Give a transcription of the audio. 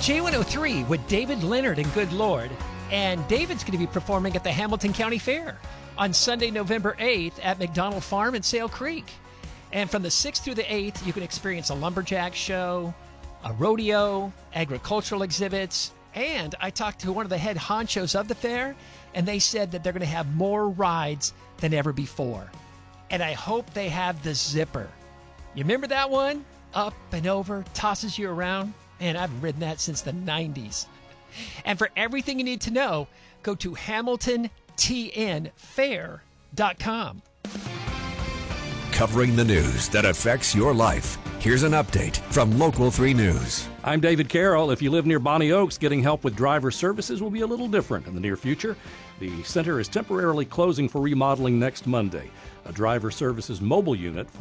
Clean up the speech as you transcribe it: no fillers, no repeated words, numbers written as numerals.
J103 with David Leonard and Good Lord. And David's going to be performing at the Hamilton County Fair on Sunday, November 8th at McDonald Farm in Sale Creek. And from the 6th through the 8th, you can experience a lumberjack show, a rodeo, agricultural exhibits. And I talked to one of the head honchos of the fair, and they said that they're going to have more rides than ever before. And I hope they have the zipper. You remember that one? Up and over, tosses you around. Man, I've ridden that since the 90s. And for everything you need to know, go to HamiltonTNFair.com. Covering the news that affects your life. Here's an update from Local 3 News. I'm David Carroll. If you live near Bonnie Oaks, getting help with driver services will be a little different in the near future. The center is temporarily closing for remodeling next Monday. A driver services mobile unit